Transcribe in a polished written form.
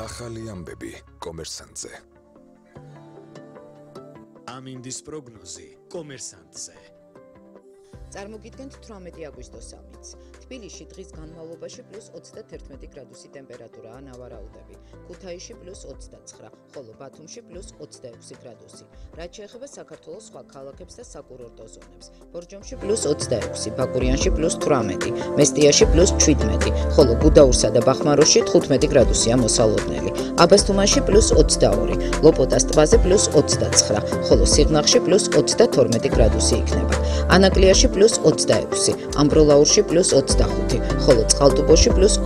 ახალი ამბები კომერსანტზე. ამინდის პროგნოზი კომერსანტზე. წარმოგიდგენთ 18 აგვისტოს ამიტს. თბილისში დღის განმავლობაში +31 გრადუსი ტემპერატურაა ნავარაუდები. ქუთაისში +29, ხოლო ბათუმში +26 გრადუსი. რაც შეეხება საქართველოს სხვა ქალაქებს და საკურორტო ზონებს. ბორჯომში +26, ბაკურიანში +18, მესტიაში +17, ხოლო გუდაურსა და ბახმაროში 15 გრადუსია მოსალოდნელი. აბასთუმანში +22, ლოპოტას ტბაზე +29, ხოლო სიღნაღში +22 გრადუსი იქნება. ანაკლიაში +26, ამბროლაურში +25, ხოლო წყალტუბოში